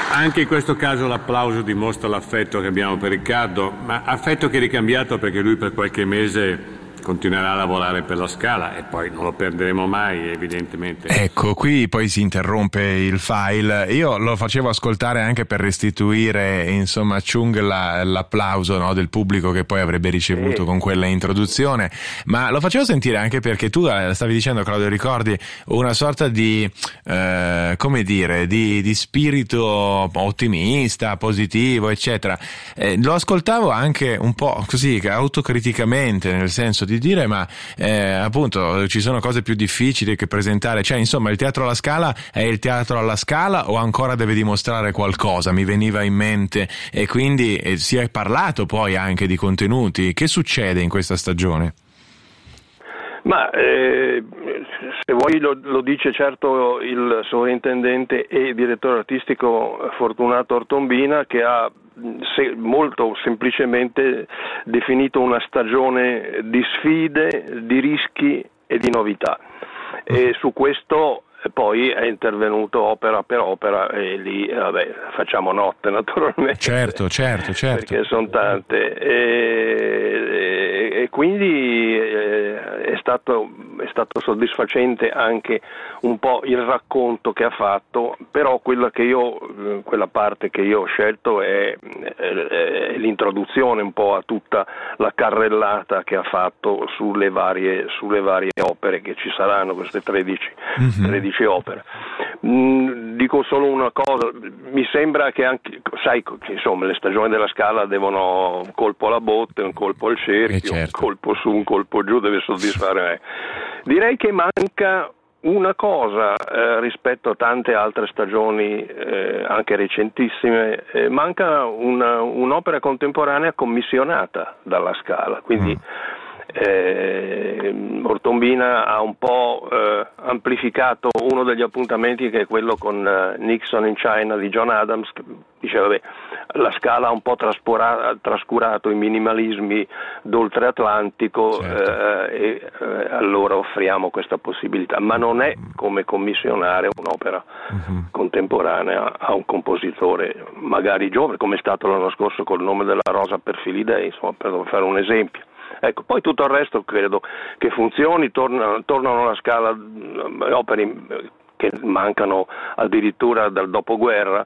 Anche in questo caso l'applauso dimostra l'affetto che abbiamo per Riccardo, ma affetto che è ricambiato perché lui per qualche mese continuerà a lavorare per la Scala e poi non lo perderemo mai, evidentemente. Ecco, qui poi si interrompe il file. Io lo facevo ascoltare anche per restituire, insomma, a Chung l'applauso, no, del pubblico che poi avrebbe ricevuto con quella introduzione, ma lo facevo sentire anche perché tu stavi dicendo, Claudio, ricordi una sorta di come dire, di spirito ottimista, positivo, eccetera. Lo ascoltavo anche un po' così autocriticamente, nel senso di dire ma appunto ci sono cose più difficili che presentare, cioè insomma il teatro alla Scala è il teatro alla Scala o ancora deve dimostrare qualcosa, mi veniva in mente, e quindi si è parlato poi anche di contenuti. Che succede in questa stagione? Ma se vuoi lo dice certo il sovrintendente e direttore artistico Fortunato Ortombina, che ha molto semplicemente definito una stagione di sfide, di rischi e di novità, e su questo poi è intervenuto opera per opera e lì facciamo notte naturalmente. Certo. Perché sono tante e quindi è stato soddisfacente anche un po' il racconto che ha fatto, però quella parte che io ho scelto è l'introduzione un po' a tutta la carrellata che ha fatto sulle varie opere che ci saranno, queste 13 opere. Dico solo una cosa, mi sembra che anche, sai, che insomma le stagioni della Scala devono un colpo alla botte, un colpo al cerchio, un colpo su, un colpo giù, deve soddisfare me. Direi che manca una cosa rispetto a tante altre stagioni anche recentissime, manca un'opera contemporanea commissionata dalla Scala, quindi Ortombina ha un po' amplificato uno degli appuntamenti, che è quello con Nixon in China di John Adams, che diceva la Scala ha un po' trascurato i minimalismi d'oltre Atlantico, e allora offriamo questa possibilità, ma non è come commissionare un'opera contemporanea a un compositore magari giovane, come è stato l'anno scorso col Nome della Rosa per Filidei, insomma, per fare un esempio. Ecco, poi tutto il resto credo che funzioni, tornano alla Scala opere che mancano addirittura dal dopoguerra,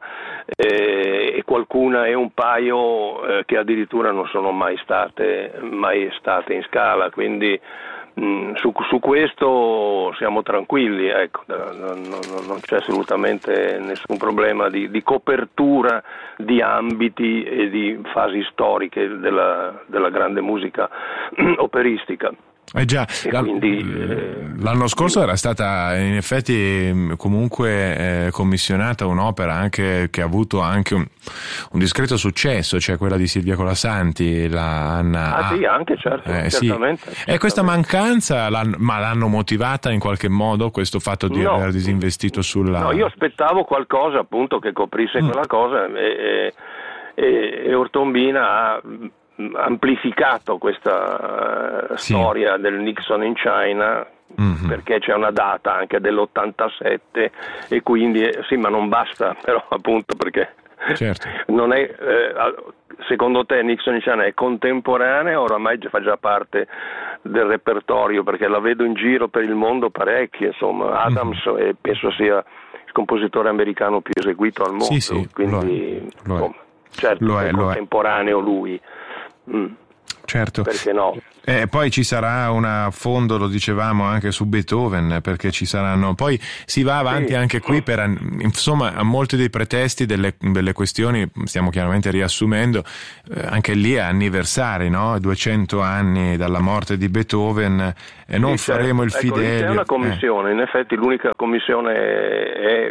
e qualcuna e un paio che addirittura non sono mai state in Scala, quindi su questo siamo tranquilli, ecco, non c'è assolutamente nessun problema di copertura di ambiti e di fasi storiche della grande musica operistica. Già, l'anno scorso era stata in effetti comunque commissionata un'opera anche che ha avuto anche un discreto successo, cioè quella di Silvia Colasanti, la Anna. Sì, anche certamente. E questa mancanza l'hanno motivata in qualche modo, questo fatto di aver disinvestito sulla. No, io aspettavo qualcosa appunto che coprisse quella cosa, e Ortombina ha amplificato questa storia del Nixon in China, perché c'è una data anche dell'87 e quindi sì, ma non basta, però appunto perché non è secondo te Nixon in China è contemporanea, oramai fa già parte del repertorio, perché la vedo in giro per il mondo parecchio, insomma. Adams penso sia il compositore americano più eseguito al mondo, quindi certo è contemporaneo lui. Certo. Perché no? Poi ci sarà un affondo, lo dicevamo, anche su Beethoven, perché ci saranno, poi si va avanti anche qui per, insomma, a molti dei pretesti delle questioni, stiamo chiaramente riassumendo, anche lì anniversari, no? 200 anni dalla morte di Beethoven, e non faremo il Fidelio. C'è una commissione, in effetti l'unica commissione è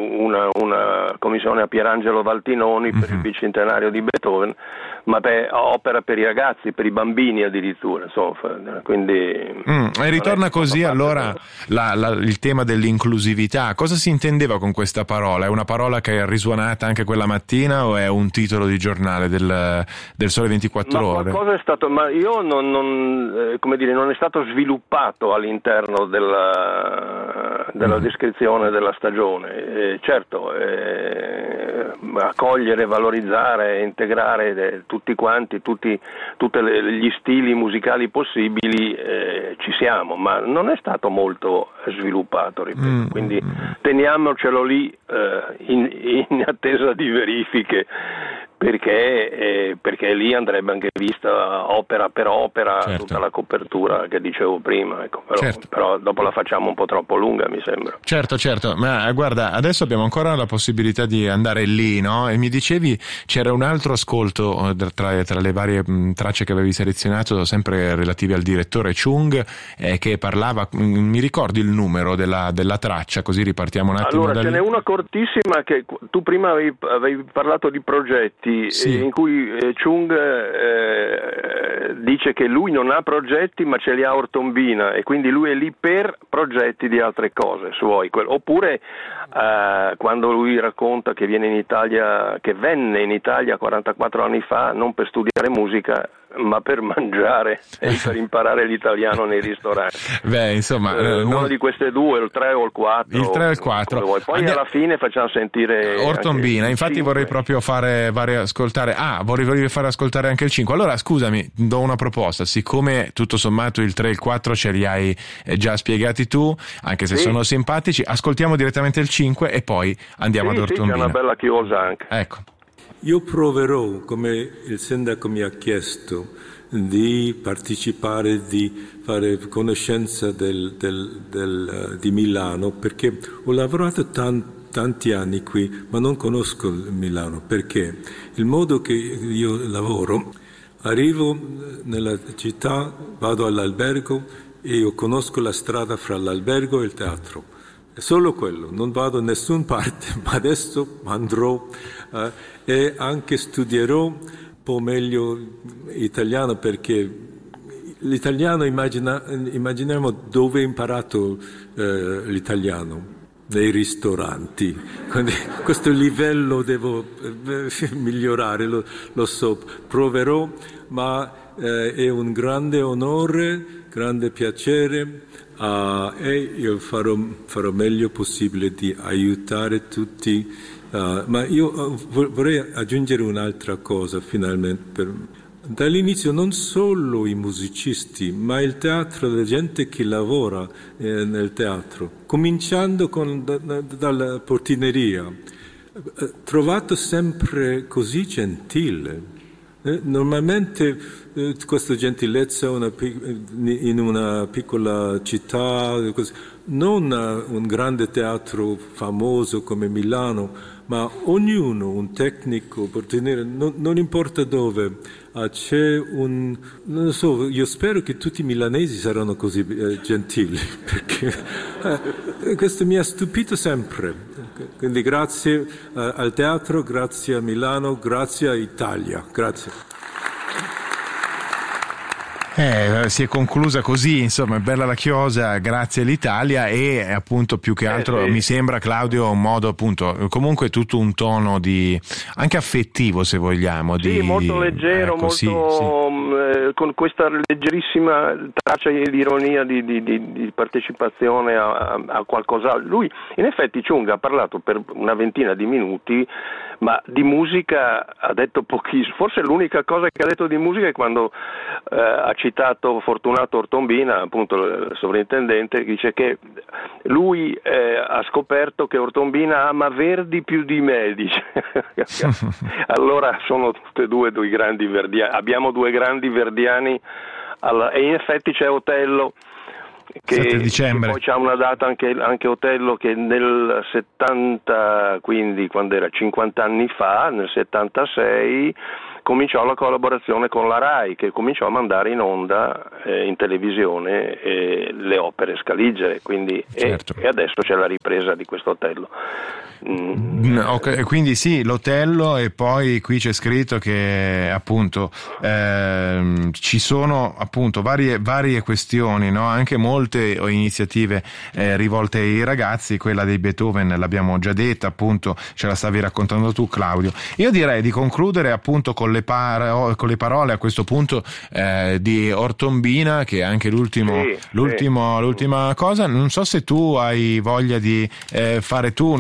una commissione a Pierangelo Valtinoni per il bicentenario di Beethoven, ma opera per i ragazzi, per i bambini addirittura, insomma, quindi. E ritorna così allora il tema dell'inclusività. Cosa si intendeva con questa parola? È una parola che è risuonata anche quella mattina o è un titolo di giornale del Sole 24 Ore? Qualcosa è stato, ma io non è stato sviluppato all'interno della descrizione della stagione. Certo, accogliere, valorizzare, integrare tutti quanti, tutti gli stili musicali possibili, ci siamo, ma non è stato molto sviluppato, ripeto. Quindi teniamocelo lì in attesa di verifiche, perché lì andrebbe anche vista opera per opera, certo, tutta la copertura che dicevo prima, ecco. Però dopo la facciamo un po' troppo lunga, mi sembra. Certo, ma guarda, adesso abbiamo ancora la possibilità di andare lì, no? E mi dicevi c'era un altro ascolto tra le varie tracce che avevi selezionato, sempre relative al direttore Chung, che parlava, mi ricordi il numero della traccia, così ripartiamo un attimo. Allora, ce n'è una cortissima che tu prima avevi parlato di progetti, sì, in cui Chung dice che lui non ha progetti ma ce li ha Ortombina, e quindi lui è lì per progetti di altre cose suoi. Oppure quando lui racconta che venne in Italia 44 anni fa non per studiare musica ma per mangiare e per imparare l'italiano nei ristoranti. Beh, insomma, una di queste due, il 3 o il 4. Il 3 o il 4. Poi alla fine facciamo sentire Ortombina. Infatti vorrei proprio vorrei fare ascoltare anche il 5. Allora scusami, do una proposta: siccome tutto sommato il 3 e il 4 ce li hai già spiegati tu, anche se sono simpatici, ascoltiamo direttamente il 5 e poi andiamo ad Ortombina. C'è una bella chiosa anche. Ecco. Io proverò, come il sindaco mi ha chiesto, di partecipare, di fare conoscenza di Milano, perché ho lavorato tanti anni qui, ma non conosco Milano, perché il modo che io lavoro, arrivo nella città, vado all'albergo e io conosco la strada fra l'albergo e il teatro. È solo quello, non vado da nessuna parte, ma adesso andrò e anche studierò un po' meglio italiano, perché l'italiano immaginiamo dove ho imparato l'italiano, nei ristoranti. Quindi questo livello devo migliorare, lo so, proverò, ma è un grande onore, grande piacere. E io farò meglio possibile di aiutare tutti, ma io vorrei aggiungere un'altra cosa finalmente. Dall'inizio non solo i musicisti, ma il teatro, la gente che lavora nel teatro, cominciando dalla portineria, trovato sempre così gentile. Normalmente questa gentilezza in una piccola città, non un grande teatro famoso come Milano, ma ognuno, un tecnico, portiere, non importa dove, c'è non lo so, io spero che tutti i milanesi saranno così gentili, perché questo mi ha stupito sempre. Quindi grazie al teatro, grazie a Milano, grazie a Italia, grazie. Si è conclusa così, insomma, è bella la chiosa, grazie all'Italia, e appunto più che altro mi sembra, Claudio, un modo appunto, comunque tutto un tono anche affettivo, se vogliamo. Molto leggero, con questa leggerissima traccia di ironia, di partecipazione a qualcosa. Lui, in effetti, Chung ha parlato per una ventina di minuti, ma di musica ha detto pochissimo. Forse l'unica cosa che ha detto di musica è quando ha citato Fortunato Ortombina, appunto il sovrintendente, che dice che lui ha scoperto che Ortombina ama Verdi più di me, dice. Allora sono tutte due grandi verdiani, abbiamo due grandi verdiani, e in effetti c'è Otello, che poi c'ha una data anche Otello, che nel 70, quindi quando era 50 anni fa, nel 76 cominciò la collaborazione con la RAI, che cominciò a mandare in onda in televisione le opere scaligere, quindi certo. E adesso c'è la ripresa di questo Otello. Okay, quindi sì, l'Otello, e poi qui c'è scritto che appunto ci sono appunto varie questioni, no? Anche molte iniziative rivolte ai ragazzi. Quella dei Beethoven l'abbiamo già detta, appunto ce la stavi raccontando tu, Claudio. Io direi di concludere appunto con le parole a questo punto di Ortombina, che è anche l'ultima cosa. Non so se tu hai voglia di fare tu una chiosa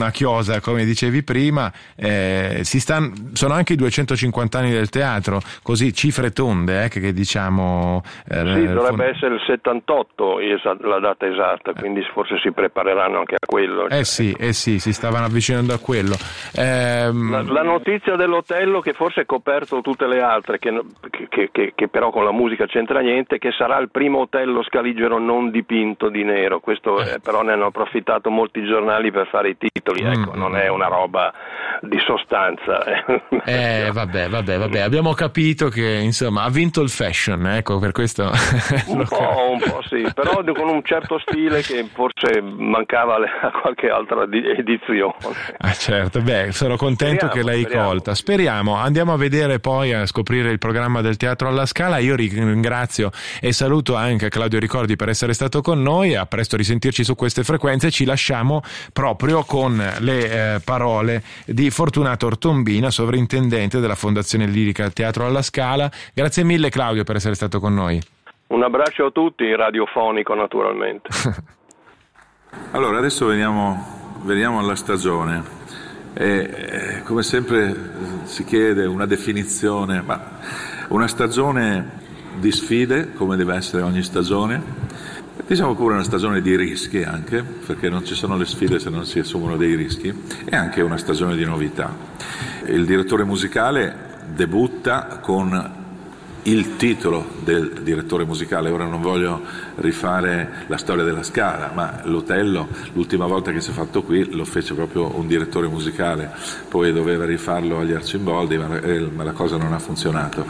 cosa, come dicevi prima, sono anche i 250 anni del teatro, così cifre tonde, che diciamo. Sì, dovrebbe essere il 78 la data esatta, quindi forse si prepareranno anche a quello. Sì, si stavano avvicinando a quello. La notizia dell'Otello, che forse è coperto tutte le altre, che però con la musica c'entra niente, che sarà il primo Otello Scaligero non dipinto di nero. Questo però ne hanno approfittato molti giornali per fare i titoli, non è una roba di sostanza. Vabbè, abbiamo capito che insomma ha vinto il fashion, ecco, per questo. Un po' sì, però con un certo stile che forse mancava a qualche altra edizione. Certo, sono contento che l'hai colta. Speriamo. Andiamo a vedere poi, a scoprire il programma del Teatro alla Scala. Io ringrazio e saluto anche Claudio Ricordi per essere stato con noi. A presto risentirci su queste frequenze. Ci lasciamo proprio con le parole di Fortunato Ortombina, sovrintendente della Fondazione Lirica Teatro alla Scala. Grazie mille Claudio per essere stato con noi. Un abbraccio a tutti, radiofonico naturalmente. Allora, adesso veniamo alla stagione. Come sempre si chiede una definizione, ma una stagione di sfide, come deve essere ogni stagione, diciamo pure una stagione di rischi anche, perché non ci sono le sfide se non si assumono dei rischi, e anche una stagione di novità. Il direttore musicale debutta con il titolo del direttore musicale. Ora non voglio rifare la storia della Scala, ma l'Otello l'ultima volta che si è fatto qui lo fece proprio un direttore musicale, poi doveva rifarlo agli Arcimboldi, ma la cosa non ha funzionato.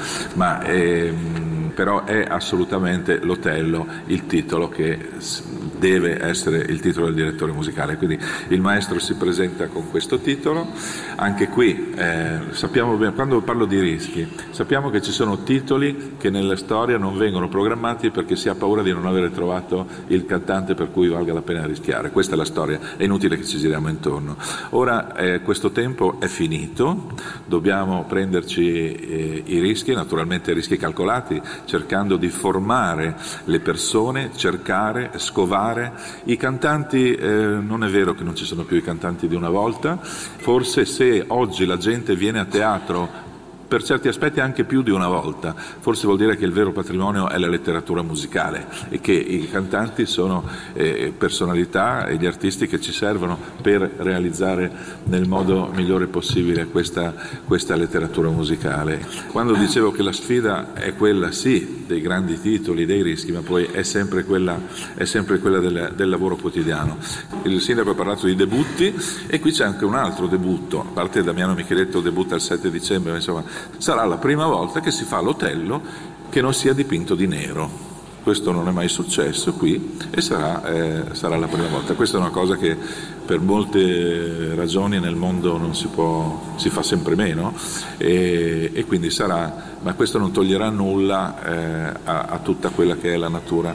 Però è assolutamente l'Otello il titolo che deve essere il titolo del direttore musicale, quindi il maestro si presenta con questo titolo. Anche qui sappiamo bene, quando parlo di rischi, sappiamo che ci sono titoli che nella storia non vengono programmati perché si ha paura di non avere trovato il cantante per cui valga la pena rischiare. Questa è la storia, è inutile che ci giriamo intorno. Ora questo tempo è finito, dobbiamo prenderci i rischi, naturalmente rischi calcolati, cercando di formare le persone, cercare, scovare. I cantanti, non è vero che non ci sono più i cantanti di una volta, forse se oggi la gente viene a teatro per certi aspetti anche più di una volta, forse vuol dire che il vero patrimonio è la letteratura musicale e che i cantanti sono personalità e gli artisti che ci servono per realizzare nel modo migliore possibile questa letteratura musicale. Quando dicevo che la sfida è quella sì dei grandi titoli, dei rischi, ma poi è sempre quella del lavoro quotidiano. Il sindaco ha parlato di debutti e qui c'è anche un altro debutto, a parte Damiano Micheletto debutta il 7 dicembre, insomma sarà la prima volta che si fa l'Otello che non sia dipinto di nero. Questo non è mai successo qui e sarà la prima volta. Questa è una cosa che per molte ragioni nel mondo non si fa sempre meno e quindi sarà, ma questo non toglierà nulla a tutta quella che è la natura,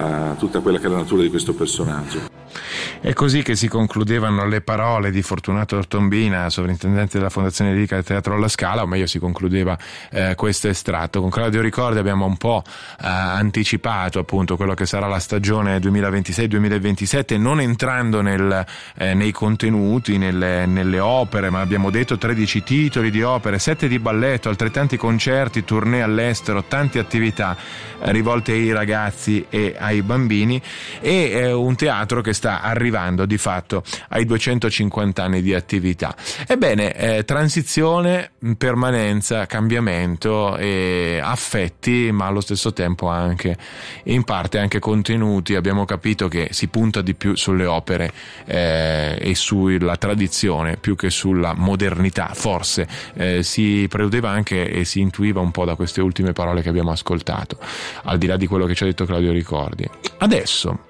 di questo personaggio. È così che si concludevano le parole di Fortunato Ortombina, sovrintendente della Fondazione Lirica del Teatro alla Scala, o meglio si concludeva questo estratto. Con Claudio Ricordi abbiamo un po' anticipato appunto quello che sarà la stagione 2026-2027, non entrando nei contenuti, nelle opere, ma abbiamo detto 13 titoli di opere, 7 di balletto, altrettanti concerti, tournée all'estero, tante attività rivolte ai ragazzi e ai bambini, e un teatro che sta arrivando di fatto ai 250 anni di attività. Ebbene, transizione, permanenza, cambiamento, affetti, ma allo stesso tempo anche in parte anche contenuti. Abbiamo capito che si punta di più sulle opere e sulla tradizione più che sulla modernità, forse si preludeva anche e si intuiva un po' da queste ultime parole che abbiamo ascoltato, al di là di quello che ci ha detto Claudio Ricordi. Adesso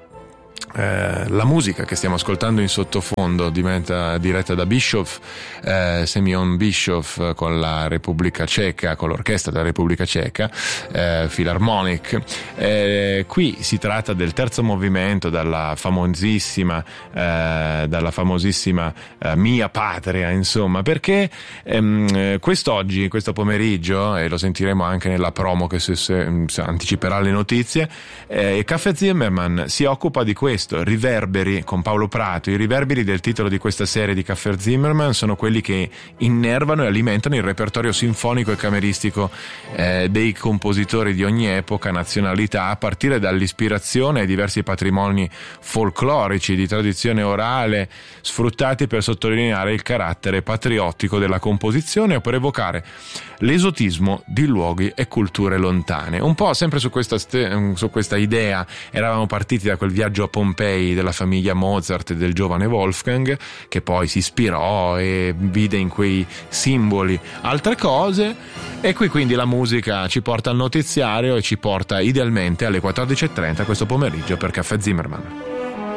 la musica che stiamo ascoltando in sottofondo diventa diretta da Bischoff, Semyon Bischoff, con la Repubblica Ceca, con l'orchestra della Repubblica Ceca, Philharmonic. Qui si tratta del terzo movimento dalla famosissima Mia Patria, insomma, perché quest'oggi, questo pomeriggio, e lo sentiremo anche nella promo che anticiperà le notizie, Caffè Zimmermann si occupa di questo, questo, riverberi con Paolo Prato. I riverberi del titolo di questa serie di Caffè Zimmermann sono quelli che innervano e alimentano il repertorio sinfonico e cameristico dei compositori di ogni epoca, nazionalità, a partire dall'ispirazione ai diversi patrimoni folclorici di tradizione orale, sfruttati per sottolineare il carattere patriottico della composizione o per evocare l'esotismo di luoghi e culture lontane. Un po' sempre su questa idea eravamo partiti da quel viaggio a Pompei della famiglia Mozart e del giovane Wolfgang, che poi si ispirò e vide in quei simboli altre cose, e qui quindi la musica ci porta al notiziario e ci porta idealmente alle 14:30 questo pomeriggio per Caffè Zimmermann.